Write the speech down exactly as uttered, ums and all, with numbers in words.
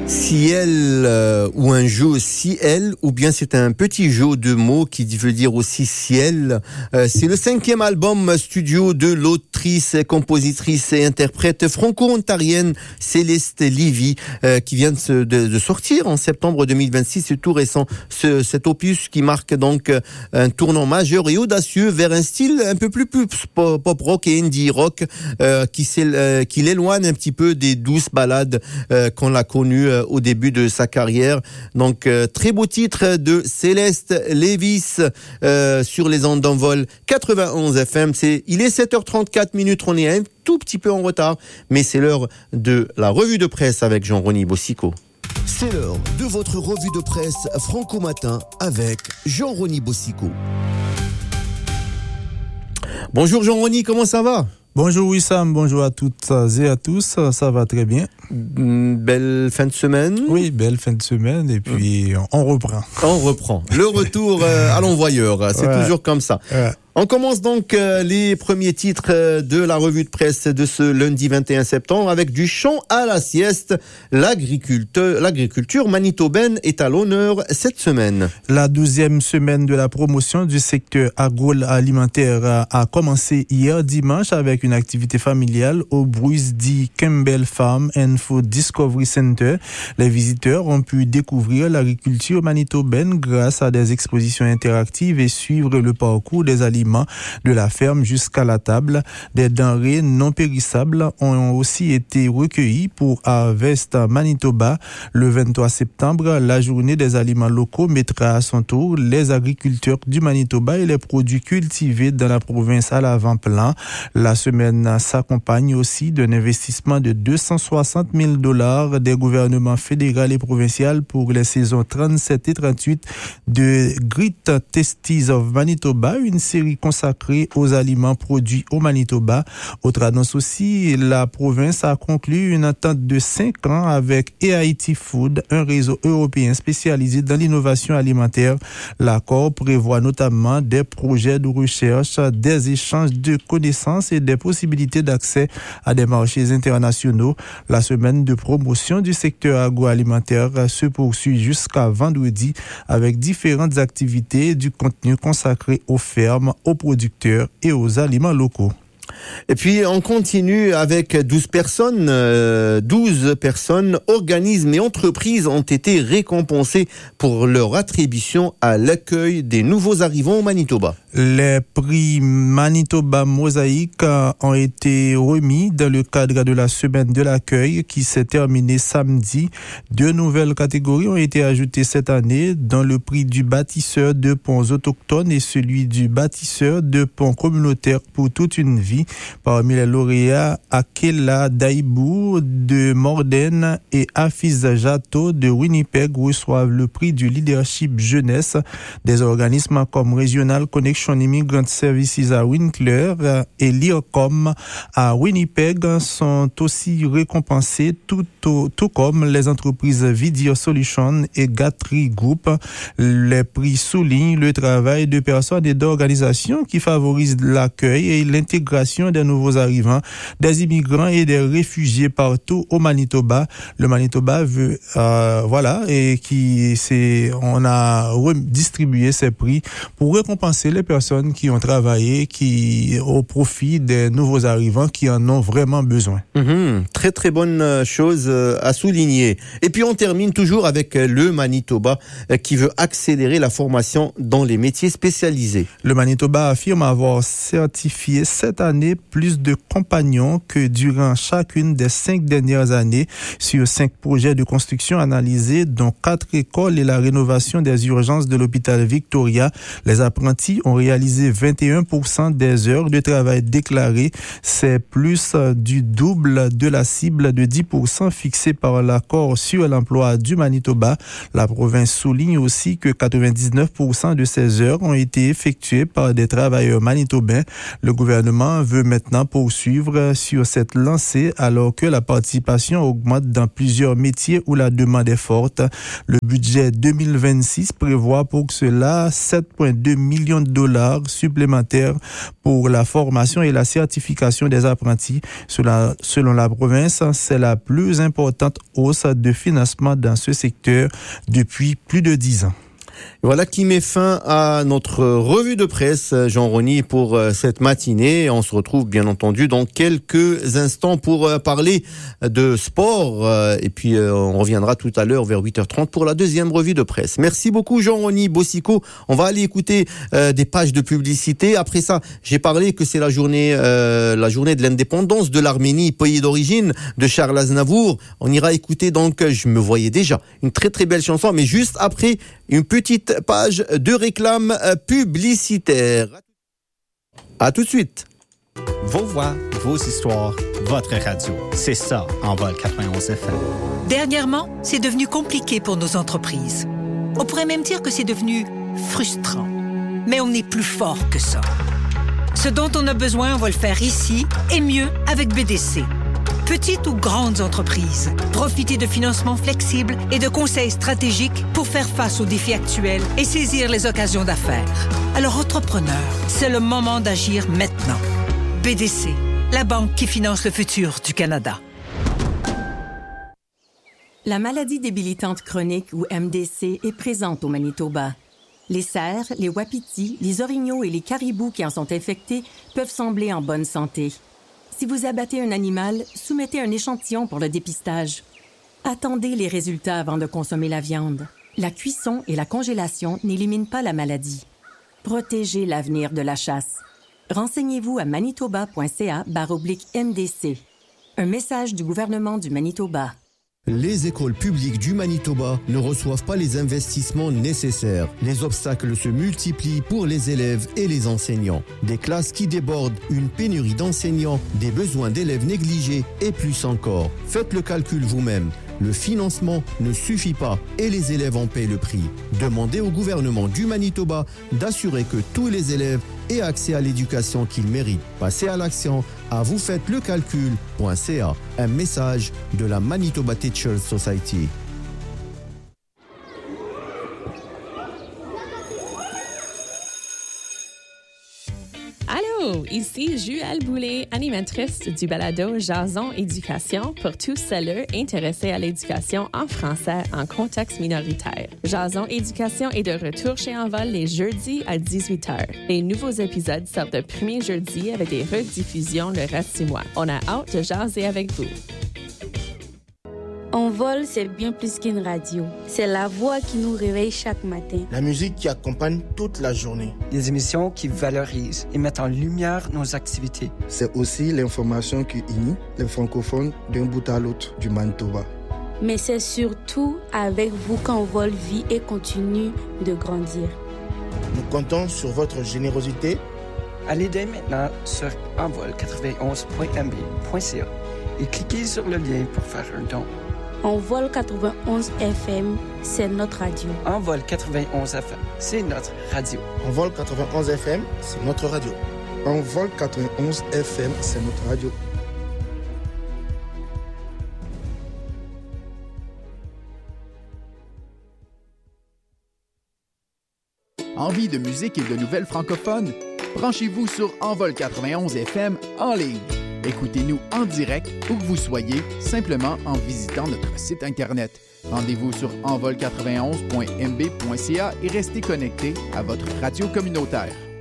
Ciel euh, ou un jeu ciel ou bien c'est un petit jeu de mots qui veut dire aussi ciel. Euh, c'est le cinquième album studio de l'autrice, compositrice et interprète franco-ontarienne Céleste Lévy euh, qui vient de, se, de, de sortir en septembre deux mille vingt-six. C'est tout récent ce, cet opus qui marque donc un tournant majeur et audacieux vers un style un peu plus, plus pop rock et indie rock euh, qui, euh, qui l'éloigne un petit peu des douces ballades euh, qu'on l'a connues euh, au début de sa carrière. Donc euh, très beau titre de Céleste Lévy euh, sur les ondes d'Envol quatre-vingt-onze F M. C'est, il est sept heures trente-quatre minutes, on est un tout petit peu en retard, mais c'est l'heure de la revue de presse avec Jean-Rony Bossico. C'est l'heure de votre revue de presse Franco Matin avec Jean-Rony Bossico. Bonjour Jean-Rony, comment ça va ? Bonjour Wissam, bonjour à toutes et à tous, ça va très bien. Belle fin de semaine. Oui, belle fin de semaine et puis mmh. on reprend. On reprend. Le retour euh, à l'envoyeur, c'est ouais. toujours comme ça. Ouais. On commence donc euh, les premiers titres euh, de la revue de presse de ce lundi vingt et un septembre avec du champ à la sieste. L'agriculteur, l'agriculture manitobaine est à l'honneur cette semaine. La douzième semaine de la promotion du secteur agroalimentaire a commencé hier dimanche avec une activité familiale au Bruce-D Campbell Farm and Food Discovery Center. Les visiteurs ont pu découvrir l'agriculture manitobaine grâce à des expositions interactives et suivre le parcours des aliments de la ferme jusqu'à la table. Des denrées non périssables ont aussi été recueillies pour Harvest Manitoba. Le vingt-trois septembre, la journée des aliments locaux mettra à son tour les agriculteurs du Manitoba et les produits cultivés dans la province à l'avant-plan. La semaine s'accompagne aussi d'un investissement de deux cent soixante mille dollars des gouvernements fédéral et provincial pour les saisons trente-sept et trente-huit de Great Tasties of Manitoba, une série consacrée aux aliments produits au Manitoba. Autre annonce aussi, la province a conclu une entente de cinq ans avec A I T Food, un réseau européen spécialisé dans l'innovation alimentaire. L'accord prévoit notamment des projets de recherche, des échanges de connaissances et des possibilités d'accès à des marchés internationaux. La semaine de promotion du secteur agroalimentaire se poursuit jusqu'à vendredi avec différentes activités, du contenu consacré aux fermes, aux producteurs et aux aliments locaux. Et puis on continue avec douze personnes, euh, douze personnes, organismes et entreprises ont été récompensés pour leur attribution à l'accueil des nouveaux arrivants au Manitoba. Les prix Manitoba Mosaïque ont été remis dans le cadre de la semaine de l'accueil qui s'est terminée samedi. Deux nouvelles catégories ont été ajoutées cette année, dont le prix du bâtisseur de ponts autochtones et celui du bâtisseur de ponts communautaires pour toute une vie. Parmi les lauréats, Akela Daibou de Morden et Hafiz Jato de Winnipeg reçoivent le prix du leadership jeunesse. Des organismes comme Regional Connection Immigrant Services à Winkler et l'IRCOM à Winnipeg sont aussi récompensés, tout, tout, tout comme les entreprises Vidir Solutions et Gatry Group. Les prix soulignent le travail de personnes et d'organisations qui favorisent l'accueil et l'intégration des nouveaux arrivants, des immigrants et des réfugiés partout au Manitoba. Le Manitoba veut, euh, voilà, et qui c'est, on a redistribué ces prix pour récompenser les personnes qui ont travaillé, qui au profit des nouveaux arrivants qui en ont vraiment besoin. Mmh, très très bonne chose à souligner. Et puis on termine toujours avec le Manitoba qui veut accélérer la formation dans les métiers spécialisés. Le Manitoba affirme avoir certifié cette année plus de compagnons que durant chacune des cinq dernières années sur cinq projets de construction analysés, dont quatre écoles et la rénovation des urgences de l'hôpital Victoria. Les apprentis ont réalisé vingt et un pour cent des heures de travail déclarées. C'est plus du double de la cible de dix pour cent fixée par l'accord sur l'emploi du Manitoba. La province souligne aussi que quatre-vingt-dix-neuf pour cent de ces heures ont été effectuées par des travailleurs manitobains. Le gouvernement veut veut maintenant poursuivre sur cette lancée alors que la participation augmente dans plusieurs métiers où la demande est forte. Le budget deux mille vingt-six prévoit pour cela sept virgule deux millions de dollars supplémentaires pour la formation et la certification des apprentis. Selon, selon la province, c'est la plus importante hausse de financement dans ce secteur depuis plus de dix ans. Voilà qui met fin à notre revue de presse, Jean-Rony, pour cette matinée. On se retrouve bien entendu dans quelques instants pour parler de sport. Et puis on reviendra tout à l'heure vers huit heures trente pour la deuxième revue de presse. Merci beaucoup, Jean-Rony Bossico. On va aller écouter euh, des pages de publicité. Après ça, j'ai parlé que c'est la journée, euh, la journée de l'indépendance de l'Arménie, pays d'origine de Charles Aznavour. On ira écouter donc, je me voyais déjà, une très très belle chanson, mais juste après une petite page de réclame publicitaire. À tout de suite. Vos voix, vos histoires, votre radio. C'est ça, Envol quatre-vingt-onze F M. Dernièrement, c'est devenu compliqué pour nos entreprises. On pourrait même dire que c'est devenu frustrant. Mais on est plus fort que ça. Ce dont on a besoin, on va le faire ici et mieux avec B D C. Petites ou grandes entreprises, profitez de financements flexibles et de conseils stratégiques pour faire face aux défis actuels et saisir les occasions d'affaires. Alors, entrepreneurs, c'est le moment d'agir maintenant. B D C, la banque qui finance le futur du Canada. La maladie débilitante chronique, ou M D C, est présente au Manitoba. Les cerfs, les wapitis, les orignaux et les caribous qui en sont infectés peuvent sembler en bonne santé. Si vous abattez un animal, soumettez un échantillon pour le dépistage. Attendez les résultats avant de consommer la viande. La cuisson et la congélation n'éliminent pas la maladie. Protégez l'avenir de la chasse. Renseignez-vous à manitoba.ca barre oblique MDC. Un message du gouvernement du Manitoba. Les écoles publiques du Manitoba ne reçoivent pas les investissements nécessaires. Les obstacles se multiplient pour les élèves et les enseignants. Des classes qui débordent, une pénurie d'enseignants, des besoins d'élèves négligés et plus encore. Faites le calcul vous-même. Le financement ne suffit pas et les élèves en paient le prix. Demandez au gouvernement du Manitoba d'assurer que tous les élèves aient accès à l'éducation qu'ils méritent. Passez à l'action à vous faites le calcul point c a. Un message de la Manitoba Teachers Society. Allô, ici Juelle Boulay, animatrice du balado Jason Éducation pour tous ceux intéressés à l'éducation en français en contexte minoritaire. Jason Éducation est de retour chez Envol les jeudis à dix-huit heures. Les nouveaux épisodes sortent le premier jeudi avec des rediffusions le reste du mois. On a hâte de jaser avec vous. Envol, c'est bien plus qu'une radio. C'est la voix qui nous réveille chaque matin. La musique qui accompagne toute la journée. Des émissions qui valorisent et mettent en lumière nos activités. C'est aussi l'information qui unit les francophones d'un bout à l'autre du Manitoba. Mais c'est surtout avec vous qu'Envol vit et continue de grandir. Nous comptons sur votre générosité. Allez dès maintenant sur envol quatre-vingt-onze point m b point c a et cliquez sur le lien pour faire un don. Envol quatre-vingt-onze F M, c'est notre radio. Envol quatre-vingt-onze F M, c'est notre radio. Envol quatre-vingt-onze F M, c'est notre radio. Envol quatre-vingt-onze F M, c'est notre radio. Envie de musique et de nouvelles francophones? Branchez-vous sur Envol quatre-vingt-onze F M en ligne. Écoutez-nous en direct où que vous soyez, simplement en visitant notre site Internet. Rendez-vous sur envol quatre-vingt-onze point m b point c a et restez connectés à votre radio communautaire.